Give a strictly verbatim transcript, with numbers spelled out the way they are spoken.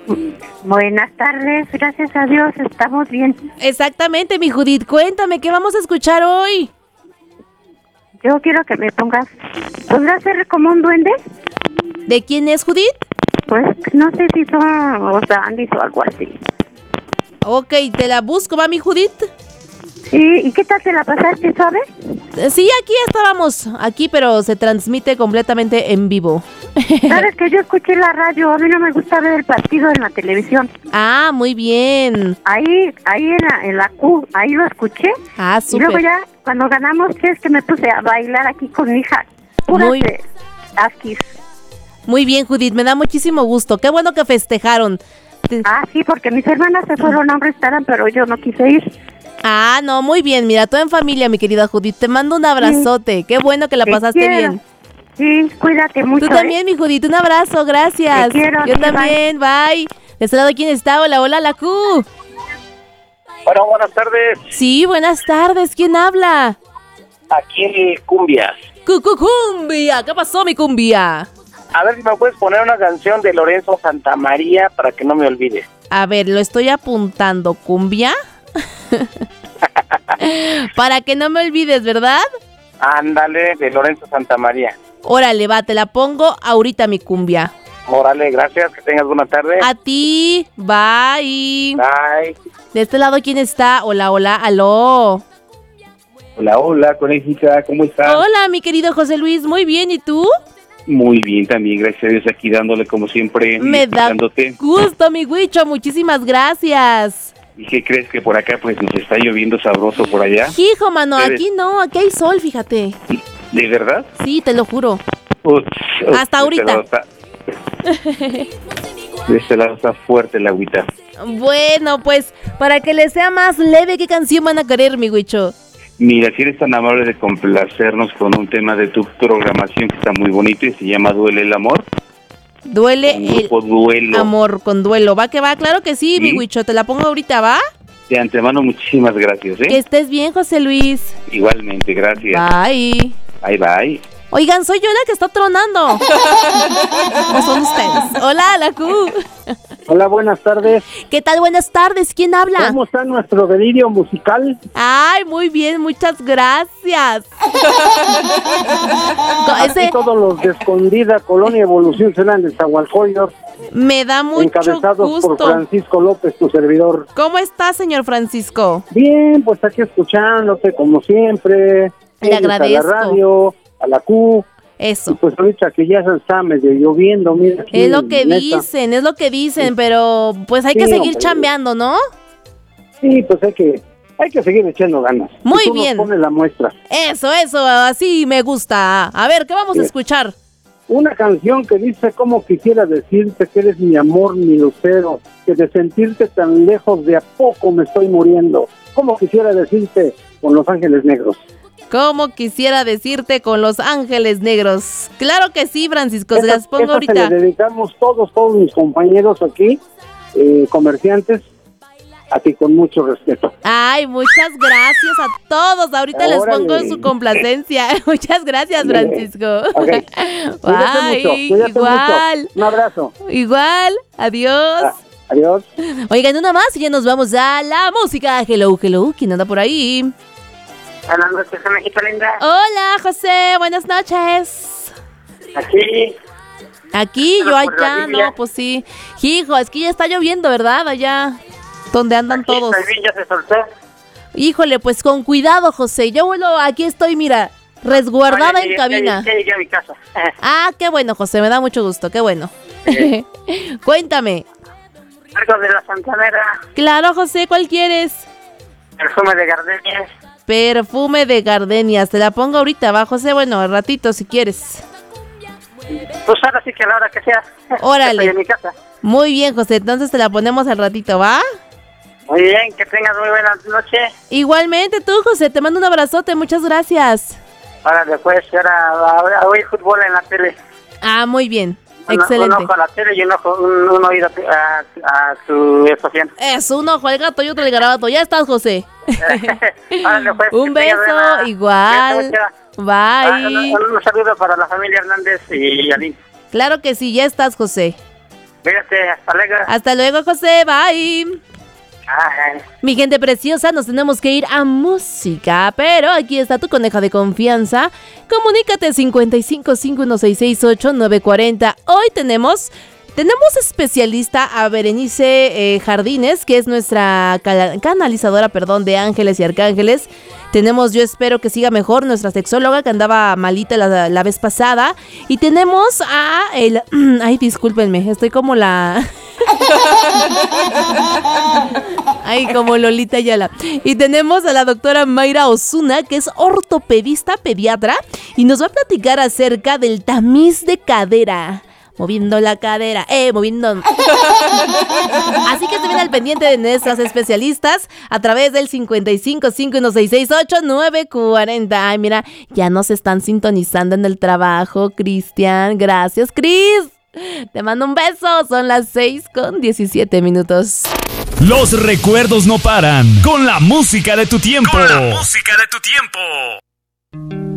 Buenas tardes, gracias a Dios, estamos bien. Exactamente, mi Judith, cuéntame, ¿qué vamos a escuchar hoy? Yo quiero que me pongas, ¿podrá ser como un duende? ¿De quién es, Judith? Pues no sé si son los Andis o algo así. Ok, te la busco, ¿va, mi Judith? Sí, ¿y qué tal te la pasaste, suave? Sí, aquí estábamos, aquí, pero se transmite completamente en vivo. Sabes que yo escuché la radio, a mí no me gusta ver el partido en la televisión. Ah, muy bien. Ahí, ahí en la, en la Q, ahí lo escuché. Ah, súper. Y súper. luego ya, cuando ganamos, ¿qué es que me puse a bailar aquí con mi hija? Puras Muy, de asquis. muy bien, Judith, me da muchísimo gusto. Qué bueno que festejaron. Ah, sí, porque mis hermanas se fueron a un restaurante, pero yo no quise ir. Ah, no, muy bien, mira, todo en familia, mi querida Judith. Te mando un abrazote. Sí. Qué bueno que la Te pasaste quiero. bien. Sí, cuídate mucho. Tú también, ¿eh? mi Judith, un abrazo, gracias. Te quiero. Yo sí, también, bye. bye. ¿De este lado quién está? Hola, hola, la Q. Hola, buenas tardes. Sí, buenas tardes, ¿quién habla? Aquí Cumbias. Cucucumbia, ¿qué pasó, mi cumbia? A ver si me puedes poner una canción de Lorenzo Santamaría para que no me olvides. A ver, lo estoy apuntando, ¿cumbia? Para que no me olvides, ¿verdad? Ándale, de Lorenzo Santamaría. Órale, va, te la pongo ahorita, mi cumbia. Órale, gracias, que tengas buena tarde. A ti, bye. Bye. De este lado, ¿quién está? Hola, hola, aló. Hola, hola, conéjica, ¿cómo estás? Hola, mi querido José Luis, muy bien, ¿y tú? Muy bien también, gracias a Dios, aquí dándole como siempre. Me da gusto, mi Huicho, muchísimas gracias. ¿Y qué crees que por acá pues nos está lloviendo sabroso por allá? Hijo, mano, ¿Ustedes? Aquí no, aquí hay sol, fíjate. ¿De verdad? Sí, te lo juro. Uts, uts, Hasta ahorita. Está... De este lado está fuerte el agüita. Bueno, pues, para que les sea más leve, ¿qué canción van a querer, mi Huicho? Mira, si eres tan amable de complacernos con un tema de tu programación que está muy bonito y se llama Duele el Amor. Duele el duelo. amor con duelo. ¿Va que va? Claro que sí, ¿Sí? mi Huicho. Te la pongo ahorita, ¿va? De antemano, muchísimas gracias, ¿eh? Que estés bien, José Luis. Igualmente, gracias. Bye. Bye, bye. Oigan, soy yo la que está tronando. ¿O son ustedes? Hola, la Q. Hola, buenas tardes. ¿Qué tal? Buenas tardes. ¿Quién habla? ¿Cómo está nuestro delirio musical? Ay, muy bien, muchas gracias. Ese... Aquí todos los de Escondida, Colonia Evolución, serán de Zahualcoyos. Me da mucho encabezados gusto. por Francisco López, tu servidor. ¿Cómo está, señor Francisco? Bien, pues aquí escuchándote como siempre. Le agradezco. A la radio, a la Q. Eso. Y pues ahorita que ya se está medio lloviendo, mira. Es lo que dicen, es lo que dicen, pero pues hay sí, que seguir hombre. chambeando, ¿no? Sí, pues hay que, hay que seguir echando ganas. Muy tú bien. Nos pones la muestra. Eso, eso, así me gusta. A ver, ¿qué vamos sí. a escuchar? Una canción que dice: cómo quisiera decirte que eres mi amor, mi lucero, que de sentirte tan lejos de a poco me estoy muriendo. Cómo quisiera decirte con Los Ángeles Negros. Como quisiera decirte con Los Ángeles Negros. Claro que sí, Francisco, esa, se las pongo esa ahorita. Se le dedicamos todos, todos mis compañeros aquí, eh, comerciantes, a ti con mucho respeto. Ay, muchas gracias a todos. Ahorita Órale. les pongo su complacencia. Muchas gracias, Francisco. Okay. Bye. Mucho, igual. Mucho. Un abrazo. Igual. Adiós. Ah, adiós. Oigan, una más y ya nos vamos a la música. Hello, hello. ¿Quién anda por ahí? Buenas noches, México linda. Hola, José, buenas noches. Aquí. Aquí, yo allá, no, pues sí. Hijo, es que ya está lloviendo, ¿verdad? Allá, donde andan aquí todos. Estoy bien, ya se soltó. Híjole, pues con cuidado, José. Yo, bueno, aquí estoy, mira, resguardada Oye, en cabina. Ya llegué a mi casa. Ah, qué bueno, José, me da mucho gusto, qué bueno. Sí. Cuéntame. Algo de la Santanera. Claro, José, ¿cuál quieres? Perfume de gardenias. Perfume de gardenias, te la pongo ahorita, va, José, bueno, al ratito si quieres. Pues ahora sí que a la hora que sea. Órale. Estoy en mi casa. Muy bien, José, entonces te la ponemos al ratito, ¿va? Muy bien, que tengas muy buena noche. Igualmente tú, José, te mando un abrazote, muchas gracias. Ahora después, ahora voy fútbol en la tele. Ah, muy bien. Un, excelente. Un ojo a la tele y un ojo, un, un oído a, a, a su estación. Es un ojo al gato y otro al garabato. Ya estás, José. Vale, pues, un beso, buena, igual. Bye. Ah, un, un saludo para la familia Hernández y Alín. Claro que sí, ya estás, José. Cuídate, hasta luego. Hasta luego, José, bye. Ay. Mi gente preciosa, nos tenemos que ir a música, pero aquí está tu coneja de confianza. Comunícate cincuenta y cinco, cinco uno seis seis ocho, nueve cuatro cero. Hoy tenemos, tenemos especialista a Berenice eh, Jardines, que es nuestra cala- canalizadora, perdón, de ángeles y arcángeles. Tenemos, yo espero que siga mejor, nuestra sexóloga que andaba malita la, la vez pasada. Y tenemos a el... Ay, discúlpenme, estoy como la... Ay, como Lolita Ayala. Y tenemos a la doctora Mayra Osuna, que es ortopedista pediatra, y nos va a platicar acerca del tamiz de cadera. Moviendo la cadera, eh, moviendo. Así que estén al pendiente de nuestras especialistas a través del cincuenta y cinco, cinco uno seis seis ocho, nueve cuatro cero. Ay, mira, ya nos están sintonizando en el trabajo, Cristian. Gracias, Cris. Te mando un beso. Son las seis con diecisiete minutos. Los recuerdos no paran con la música de tu tiempo. Con la música de tu tiempo.